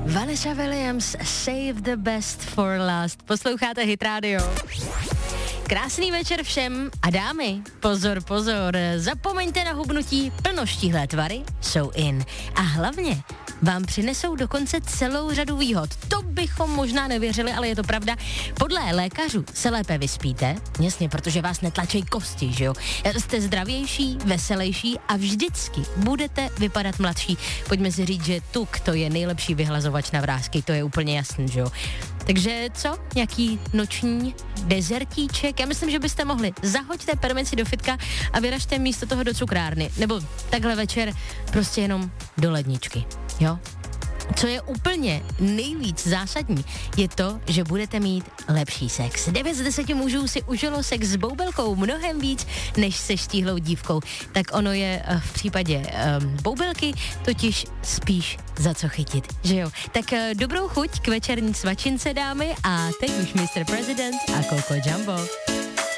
Vanessa Williams, Save the Best for Last. Posloucháte Hit Radio. Krásný večer všem a dámy, pozor, pozor, zapomeňte na hubnutí, plnoštíhlé tvary jsou in. A hlavně vám přinesou dokonce celou řadu výhod. To bychom možná nevěřili, ale je to pravda. Podle lékařů se lépe vyspíte, jasně, protože vás netlačí kosti, že jo? Jste zdravější, veselější a vždycky budete vypadat mladší. Pojďme si říct, že tuk to je nejlepší vyhlazovač na vrásky, to je úplně jasný, že jo? Takže co? Nějaký noční dezertíček? Já myslím, že byste mohli. Zahoďte permici do fitka a vyražte místo toho do cukrárny. Nebo takhle večer prostě jenom do ledničky. Jo? Co je úplně nejvíc zásadní, je to, že budete mít lepší sex. 9 z 10 mužů si užilo sex s boubelkou mnohem víc, než se štíhlou dívkou. Tak ono je v případě boubelky totiž spíš za co chytit, že jo? Tak dobrou chuť k večerní svačince, dámy, a teď už Mr. President a Coco Jumbo.